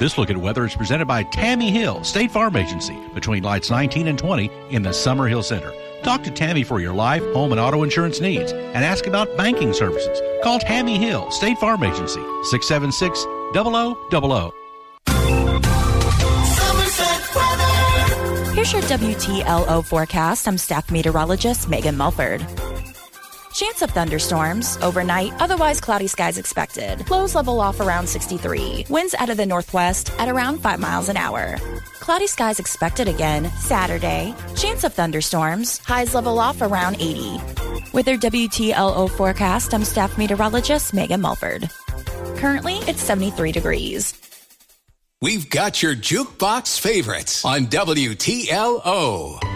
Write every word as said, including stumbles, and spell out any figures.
This look at weather is presented by Tammy Hill, State Farm Agency, between lights nineteen and twenty in the Summerhill Center. Talk to Tammy for your life, home, and auto insurance needs and ask about banking services. Call Tammy Hill, State Farm Agency, six seven six, zero zero zero zero. Here's your W T L O forecast. I'm staff meteorologist Megan Mulford. Chance of thunderstorms overnight, otherwise cloudy skies expected. Lows level off around sixty-three. Winds out of the northwest at around five miles an hour. Cloudy skies expected again Saturday. Chance of thunderstorms. Highs level off around eighty. With your W T L O forecast, I'm staff meteorologist Megan Mulford. Currently, it's seventy-three degrees. We've got your jukebox favorites on W T L O.